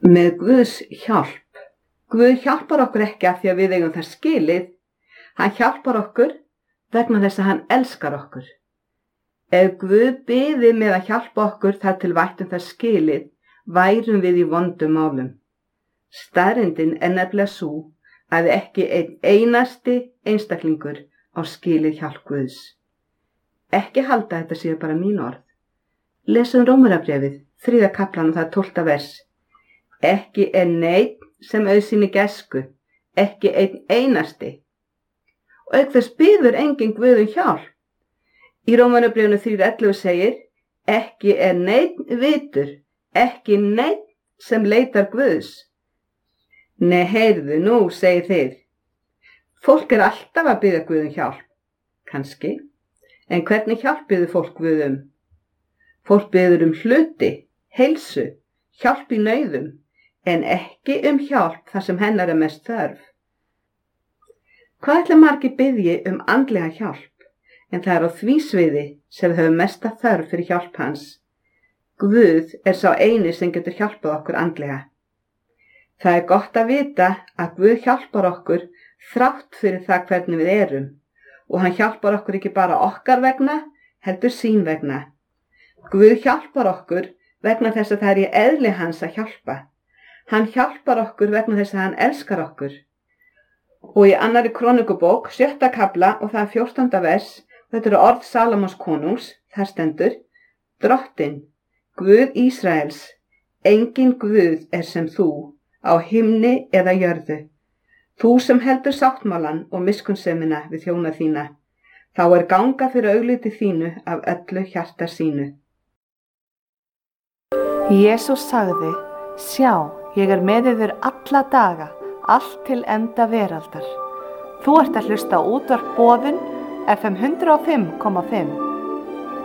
Með Guðs hjálp. Guð hjálpar okkur ekki af því að við eigum það skilið. Hann hjálpar okkur vegna þess að hann elskar okkur. Ef Guð biði með að hjálpa okkur þar til vættum það skilið, værum við í vondum málum. Staðreyndin er nefnilega sú að ekki einn einasti einstaklingur á skilið hjálp Guðs. Ekki halda þetta séu bara mín orð. Lesum Rómarbréfið, 3. kaflan og það 12. vers. Ekki er neinn sem auðsýni gæsku, ekki einn einasti. Og auk þess biður enginn Guð hjálp. Í Rómarbréfinu 3:11 segir, ekki er neinn vitur, ekki neinn sem leitar Guðs. Nei, heyrðu nú, segir þið. Fólk er alltaf að biðja Guð hjálp, kannski, en hvernig hjálp biður fólk Guð? Fólk biður hluti, heilsu, hjálp í nauðum, en ekki hjálp þar sem hennar er mest þörf. Hvað ætla margir biðji andlega hjálp, en það er á því sviði sem við höfum mesta þörf fyrir hjálp hans. Guð er sá eini sem getur hjálpað okkur andlega. Það er gott að vita að Guð hjálpar okkur þrátt fyrir það hvernig við erum, og hann hjálpar okkur ekki bara okkar vegna, heldur sín vegna. Guð hjálpar okkur vegna þess að það er í eðli hans að hjálpa. Hann hjálpar okkur vegna þess að hann elskar okkur. Og í 2. Krónikubók, 7. kafla og það 14. vers, þetta eru orð Salómons konungs, þar stendur, Drottinn, Guð Ísraels, enginn Guð er sem þú, á himni eða jörðu. Þú sem heldur sáttmálann og miskunnsemina við þjóna þína, þá er ganga fyrir augliti þínu af öllu hjarta sínu. Jesús sagði, sjá, ég er með yður alla daga, allt til enda veraldar. Þú ert að hlusta á útvarp Boðun, FM 105,5.